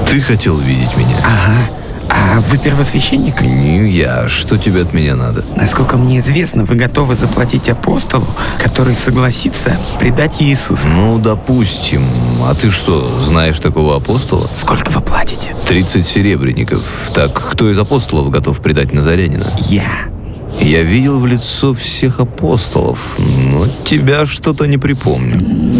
Ты хотел видеть меня? Ага. А вы первосвященник? Не я. Что тебе от меня надо? Насколько мне известно, вы готовы заплатить апостолу, который согласится предать Иисуса. Ну, допустим. А ты что, знаешь такого апостола? Сколько вы платите? 30 серебряников. Так кто из апостолов готов предать назарянина? Я видел в лицо всех апостолов, но тебя что-то не припомню.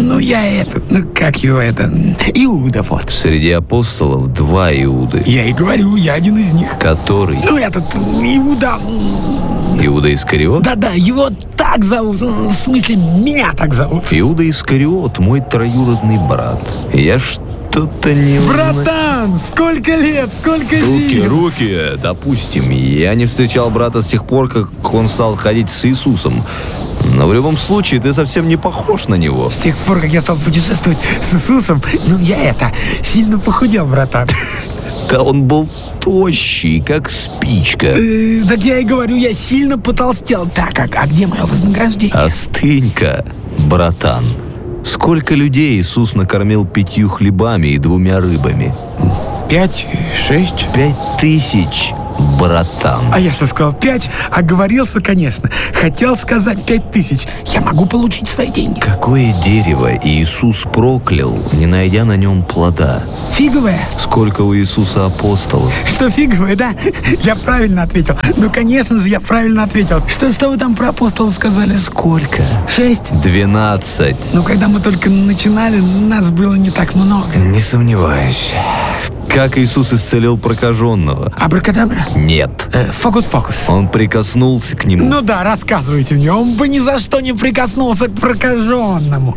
Иуда вот. Среди апостолов 2 Иуды. Я и говорю, я один из них. Который? Иуда. Иуда Искариот? Да, его так зовут. В смысле, меня так зовут. Иуда Искариот, мой троюродный брат. Я что-то не... Братан, сколько лет, сколько зим. Руки, допустим. Я не встречал брата с тех пор, как он стал ходить с Иисусом. Но в любом случае, ты совсем не похож на него. С тех пор, как я стал путешествовать с Иисусом, я сильно похудел, братан. Да он был тощий, как спичка. Так я и говорю, я сильно потолстел. Так, а где мое вознаграждение? Остынь-ка, братан. Сколько людей Иисус накормил 5 хлебами и 2 рыбами? 5, 6. 5000, братан. А я что сказал? 5? Оговорился, конечно. Хотел сказать 5000. Я могу получить свои деньги. Какое дерево Иисус проклял, не найдя на нем плода? Фиговое. Сколько у Иисуса апостолов? Что фиговое, да? Я правильно ответил. Конечно же, я правильно ответил. Что вы там про апостолов сказали? Сколько? 6. 12. Когда мы только начинали, нас было не так много. Не сомневаюсь. Как Иисус исцелил прокаженного? Абракадабра? Нет. Фокус-покус. Он прикоснулся к нему. Рассказывайте мне. Он бы ни за что не прикоснулся к прокаженному.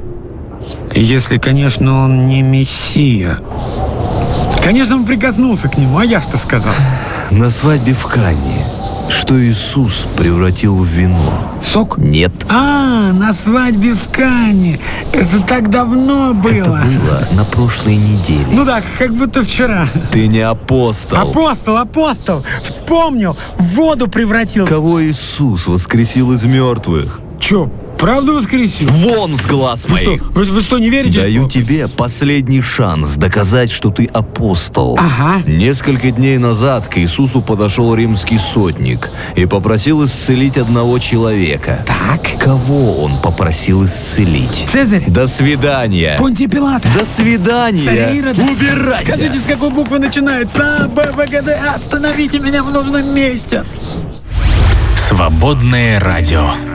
Если, конечно, он не Мессия. Конечно, он прикоснулся к нему, а я что сказал? На свадьбе в Канне, что Иисус превратил в вино? Сок? Нет. На свадьбе в Канне. Это так давно было. Это было на прошлой неделе. Как будто вчера. Ты не апостол. Апостол. Вспомнил. В воду превратил. Кого Иисус воскресил из мертвых? Чё, правда воскресил? Вон с глаз моих! Вы что, не верите? Даю тебе последний шанс доказать, что ты апостол. Ага. Несколько дней назад к Иисусу подошел римский сотник и попросил исцелить одного человека. Так. Кого он попросил исцелить? Цезарь. До свидания. Понтий Пилат. До свидания. Царя Ирода. Убирайся. Скажите, с какой буквы начинается? А, Б, В, Г, Д. Остановите меня в нужном месте. Свободное радио.